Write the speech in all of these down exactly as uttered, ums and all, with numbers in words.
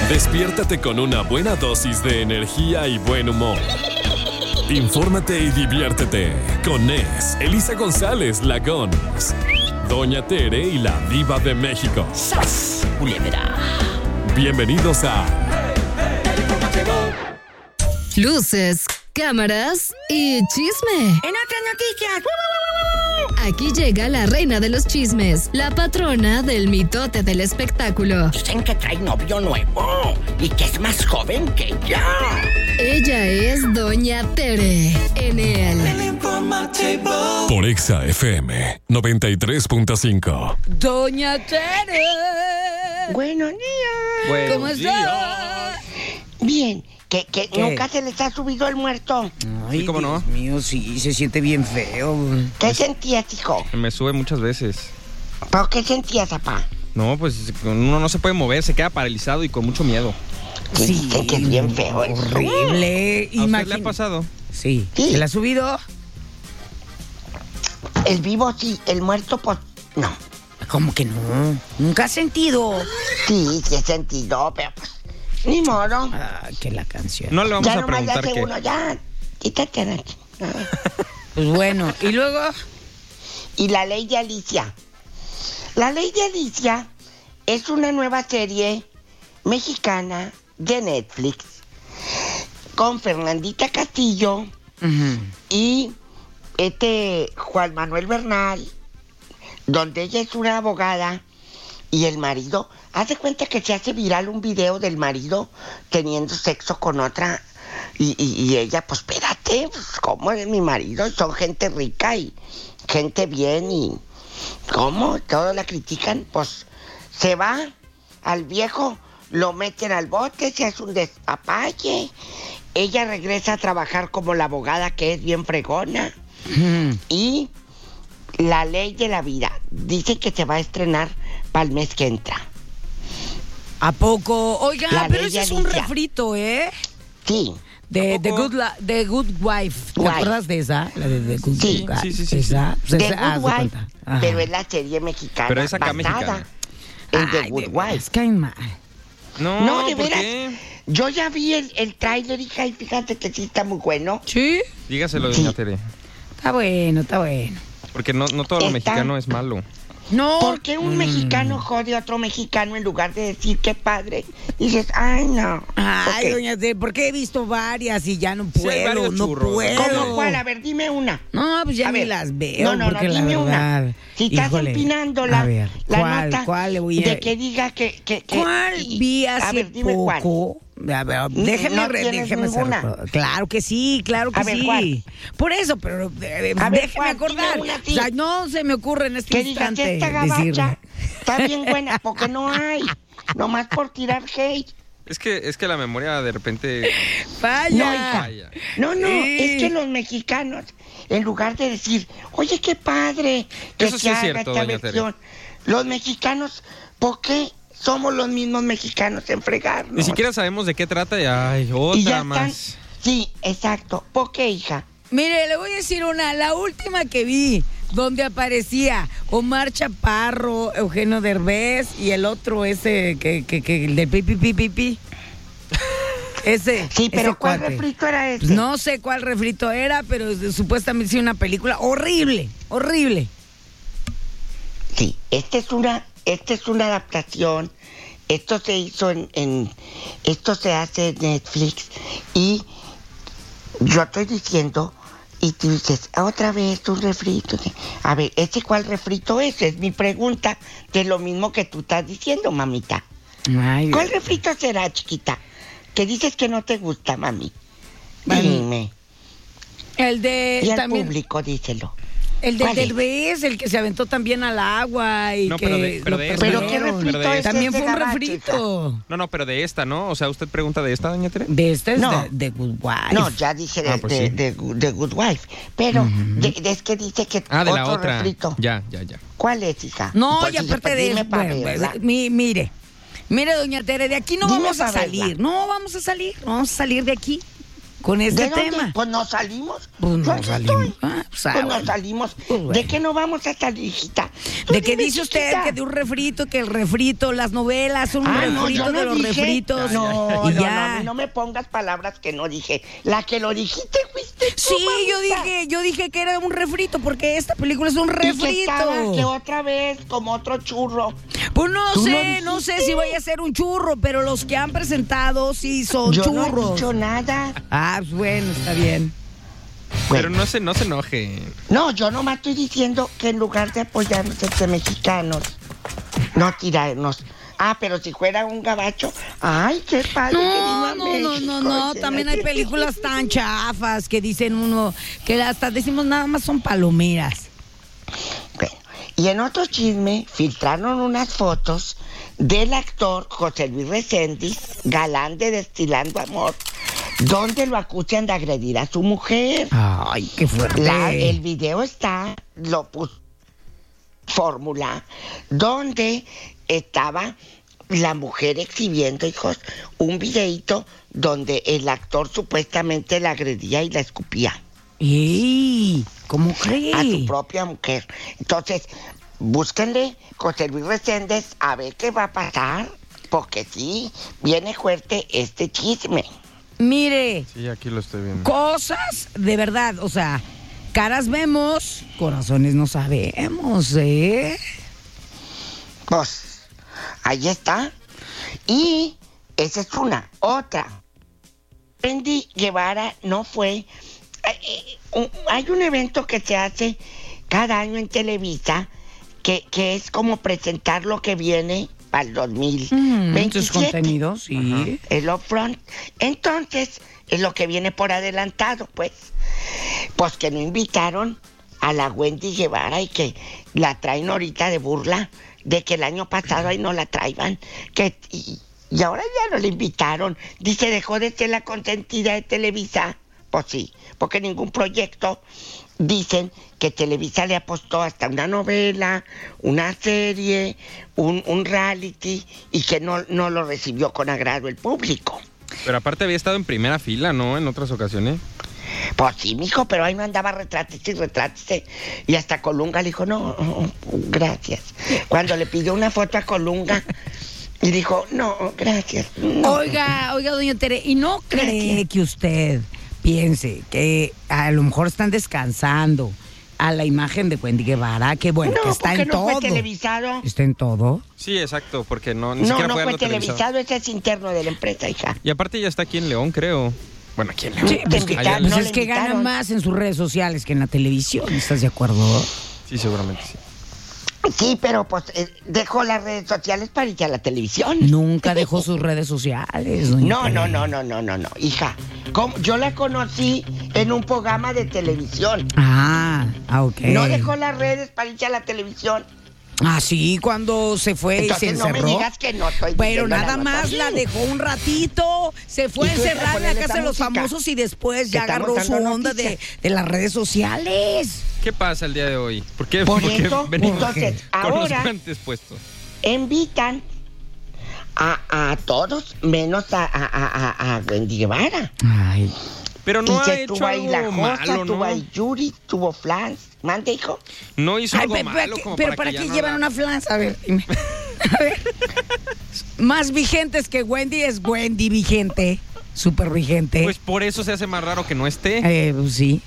Despiértate con una buena dosis de energía y buen humor. Infórmate y diviértete con Nes, Elisa González, la Gons, Doña Tere y la Diva de México. ¡Sas, culebra! Bienvenidos a Luces, cámaras y chisme. En otras noticias. Aquí llega la reina de los chismes, la patrona del mitote del espectáculo. Dicen que trae novio nuevo y que es más joven que ella. Ella es Doña Tere en el por Exa F M noventa y tres punto cinco. Doña Tere. Buenos días. Buenos ¿Cómo estás? Bien. ¿Que, que ¿Qué? nunca se les ha subido el muerto? Ay, sí, ¿cómo no? Dios mío, sí, se siente bien feo. ¿Qué sentías, hijo? Me sube muchas veces. ¿Pero qué sentías, papá? No, pues uno no se puede mover, se queda paralizado y con mucho miedo. Sí, dicen que es bien feo eso. Horrible. ¿A usted le Imagín- ha pasado? Sí. Sí. ¿Se la ha subido? El vivo sí, el muerto pues no. ¿Cómo que no? Nunca has sentido. Sí, sí he sentido, pero pues ni modo. Ah, que la canción. No le vamos Ya a nomás le preguntar hace qué. uno, ya, quítate de aquí. Pues bueno, y luego. Y la ley de Alicia. La ley de Alicia es una nueva serie mexicana de Netflix con Fernandita Castillo Ujú. y este Juan Manuel Bernal, donde ella es una abogada y el marido, haz de cuenta que se hace viral un video del marido teniendo sexo con otra y, y, y ella, pues espérate, pues, ¿cómo es mi marido? Son gente rica y gente bien y ¿cómo? Todos la critican, pues se va al viejo, lo meten al bote, se hace un despapalle, ella regresa a trabajar como la abogada que es bien fregona. Ujú. Y la ley de la vida dice que se va a estrenar para el mes que entra. ¿A poco? Oiga, La pero ley ese de es un Alicia. refrito, ¿eh? Sí, De ¿A The poco? Good, La- The Good Wife. ¿Te Wife. acuerdas de esa? La de The Good Sí, Wife. sí, sí, sí, Esa. Pues The esa, haz Good de Wife, cuenta. Ajá. pero es la serie mexicana Pero es acá basada mexicana. en The Ay, Good de veras, Wife. caen mal. No, No, de ¿por veras. qué? Yo ya vi el, el tráiler, hija, y fíjate que sí está muy bueno. ¿Sí? Dígaselo, Sí. doña Tere. Está bueno, está bueno. Porque no, no todo lo Está- mexicano es malo. No. ¿Por qué un Mm. mexicano jode a otro mexicano en lugar de decir qué padre? Dices, ay, no. Ay, Ok. doña Tere, porque he visto varias y ya no Sí, hay puedo, varios no churros. puedo. ¿Cómo cuál? A ver, dime una. No, pues ya A ni ver. las veo. No, no, no, porque la dime una. verdad, Si estás híjole, empinando la, a ver, la ¿cuál, nota ¿cuál le voy a... de que diga que... que, que- ¿Cuál y- vi a hace ver, dime cuál. poco? A ver, déjeme, no re- tienes déjeme hacer- ninguna. Claro que sí, claro que A ver, sí. ¿cuál? Por eso, pero eh, A ver, déjeme ¿cuál? acordar. Dime una, sí. O sea, no se me ocurre en este Que digas, instante esta gabacha decirle. está bien buena, porque no hay. Nomás por tirar hate. Es que, es que la memoria de repente Falla. No, hija. falla. No, no, Sí. es que los mexicanos, en lugar de decir, oye, qué padre que Eso se sí es haga cierto, esta doña Tere. versión. Los mexicanos, ¿por qué somos los mismos mexicanos en fregarnos? Ni siquiera sabemos de qué trata y ay, Y otra ya están. más. Sí, exacto. ¿Por qué, hija? Mire, le voy a decir una, la última que vi, donde aparecía Omar Chaparro, Eugenio Derbez y el otro ese que, que, que el del pipi pipi pipi. Ese. Sí, pero ese ¿cuál cuate. refrito era ese? Pues no sé cuál refrito era, pero es- supuestamente sí una película horrible, horrible. Sí, esta es una, esta es una adaptación. Esto se hizo en, en, esto se hace en Netflix y yo estoy diciendo y tú dices otra vez un refrito. A ver, ¿ese cuál refrito es? Es mi pregunta de lo mismo que tú estás diciendo, mamita. Ay, ¿Cuál refrito será, chiquita? Que dices que no te gusta, mami. Bueno, Dime. el de Y al también, público, díselo. el de ¿cuál es? Derbez, el que se aventó también al agua y No, que pero de- pero lo de esta, Pero ¿no? qué perdieron. refrito Pero de es También ese fue un gabacho, refrito. No, no, pero de esta, ¿no? O sea, ¿usted pregunta de esta, doña Tere? De este es No. de, de Good Wife. No, ya dije de, Ah, pues de, sí. de- de Good Wife. Pero de- de- es que dice que Ah, de otro la otra. refrito. Ya, ya, ya. ¿Cuál es, hija? No, Pues y dice, aparte pues, de dime eso, pa' bueno, verla. mi- mire, mire, doña Tere, de aquí no Dime vamos a pa' verla. salir, no vamos a salir, no vamos a salir de aquí. con este ¿De dónde? tema? Pues nos salimos. Pues Yo no aquí salimos. estoy. Ah, pues, ah, Pues bueno. nos salimos. Pues bueno. ¿De qué no vamos a salir, hijita? Tú ¿De qué dime, dice usted chiquita. que de un refrito, que el refrito, las novelas son un Ah, no, refrito yo no de los dije. refritos? No, y no, ya. no, a mí no me pongas palabras que no dije. La que lo dijiste fuiste tú, Sí, yo mamita. dije, yo dije que era un refrito, porque esta película es un Y que refrito. estaba que otra vez como otro churro. Pues no Tú sé, lo no sé dijiste. si vaya a ser un churro, pero los que han presentado sí son Yo no he churros. dicho nada. Ah, pues bueno, está bien. Pero Bueno. no se, no se enoje. No, yo nomás estoy diciendo que en lugar de apoyarnos entre mexicanos, no tirarnos. Ah, pero si fuera un gabacho, ay, qué padre que vino No, a no, no, México, no, no. que También no hay sé películas tan chafas que dicen uno, que hasta decimos nada más son palomeras. Bueno, y en otro chisme filtraron unas fotos del actor José Luis Reséndiz, galán de Destilando Amor, donde lo acusan de agredir a su mujer. Ay, qué fuerte. La- el video está, lo puso fórmula, donde estaba la mujer exhibiendo, hijos, un videíto donde el actor supuestamente la agredía y la escupía ¡Ey! ¿Cómo cree? a su propia mujer. Entonces, búsquenle José Luis Reséndez a ver qué va a pasar, porque sí, viene fuerte este chisme. Mire, Sí, aquí lo estoy viendo. cosas de verdad, o sea, caras vemos, corazones no sabemos, ¿eh? Pues, ahí está. Y esa es una. Otra. Wendy Guevara no fue. eh, eh, un- hay un evento que se hace cada año en Televisa que, que es como presentar lo que viene para el dos mil veintisiete. Sus contenidos, sí. El upfront. Entonces, es lo que viene por adelantado, pues. Pues que no invitaron a la Wendy Guevara y que la traen ahorita de burla de que el año pasado ahí no la traían. Que, y, y ahora ya no la invitaron. Dice, dejó de ser la consentida de Televisa. Pues sí, porque ningún proyecto. Dicen que Televisa le apostó hasta una novela, una serie, un, un reality, y que no, no lo recibió con agrado el público. Pero aparte había estado en primera fila, ¿no? En otras ocasiones. Pues sí, mijo, pero ahí me andaba retrátese y retrátese. Y hasta Colunga le dijo, no, gracias. Cuando le pidió una foto a Colunga, y dijo, no, gracias. no". Oiga, oiga, doña Tere, ¿y no cree Gracias. que usted piense que a lo mejor están descansando a la imagen de Wendy Guevara, que bueno, No, que está porque en no todo? fue televisado. ¿Está en todo? Sí, exacto, porque no, ni No, siquiera no fue fue algo televisado. televisado, ese es interno de la empresa, hija. Y aparte ya está aquí en León, creo. Bueno, aquí en León. Sí, pues, Allá invitaron, en- Pues no es le que gana invitaron. más en sus redes sociales que en la televisión, ¿estás de acuerdo? Sí, seguramente sí. Sí, pero pues eh, dejó las redes sociales para ir a la televisión. Nunca dejó sus redes sociales, doña No, Tere. no, no, no, no, no, no, hija. ¿Cómo? Yo la conocí en un programa de televisión. Ah, ah, ok. No dejó las redes para irse a la televisión. Ah, sí, cuando se fue Entonces y se no me encerró. digas que no estoy Pero diciendo nada la más nota la bien. dejó un ratito, se fue Y a tú encerrar en la ponerle casa esa de los música. famosos y después Que ya estamos agarró su dando onda de, noticias. de las redes sociales. ¿Qué pasa el día de hoy? ¿Por qué, Por por qué eso, venimos entonces, con ahora- los guantes puestos? Invitan a, a todos menos a, a, a, a Wendy Guevara. Ay, Pero no y ha que hecho tuvo ahí la algo Josa, malo, tuvo ¿no? ahí Yuri, tuvo Flans. Mande, hijo. No hizo Ay, algo pe- pe- malo que- como pero para, ¿para que qué ya no llevan la- una flanza? A ver, dime. A ver. Más vigentes que Wendy es Wendy vigente, súper vigente. Pues por eso se hace más raro que no esté. Eh, pues sí.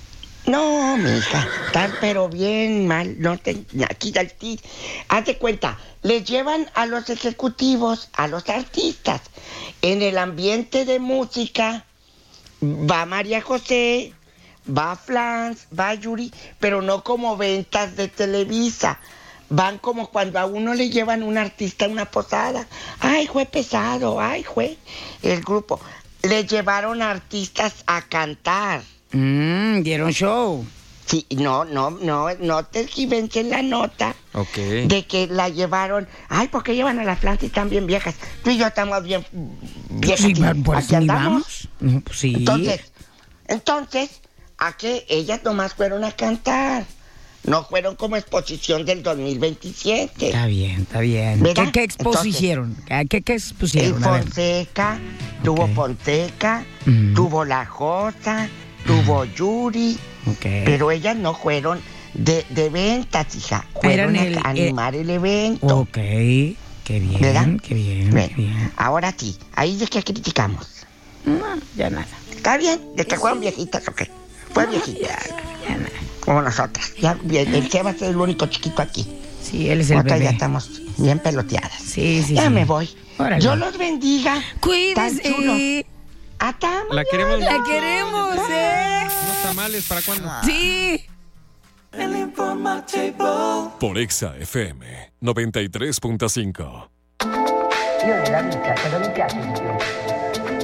No, mija, están pero bien mal. No te, aquí, aquí, haz de cuenta, les llevan a los ejecutivos, a los artistas. En el ambiente de música va María José, va Flans, va Yuri, pero no como ventas de Televisa. Van como cuando a uno le llevan un artista a una posada. Ay, fue pesado, ay, fue el grupo. Les llevaron artistas a cantar. Mm, dieron show. Sí, no, no, no, no te equivoques en la nota Ok. de que la llevaron. Ay, ¿por qué llevan a las plantas y están bien viejas? Tú y yo estamos bien viejas. Sí, y por aquí eso ni andamos. vamos. No, pues sí. Entonces, entonces, ¿a qué? Ellas nomás fueron a cantar. no fueron como exposición del dos mil veintisiete. Está bien, está bien. ¿Verdad? ¿Qué, qué expusieron? ¿Qué, qué El expusieron? A ver. Fonseca, tuvo Ok. Fonseca, Mm. tuvo La Josa, tuvo Yuri, Ok. pero ellas no fueron de, de ventas, hija. Fueron Eran el- a animar el evento. Ok. Qué bien, ¿Verdad? qué bien, Bien. qué bien. Ahora sí, ahí de qué criticamos. No, ya nada. ¿Está bien? ¿De que fueron viejitas o qué? Fue viejita. Ya nada. Como nosotras. Ya, bien, el Seba es el único chiquito aquí. Sí, él es el Nosotras ya bebé. estamos bien peloteadas. Sí, sí, Ya sí. me voy. Órale. Yo los bendiga. Tan chulos. Cuídese. Hasta La queremos. La queremos, ¿eh? ¿Unos tamales para cuándo? Sí. Por Exa F M noventa y tres punto cinco. Io nella vita, cosa mi piace di più?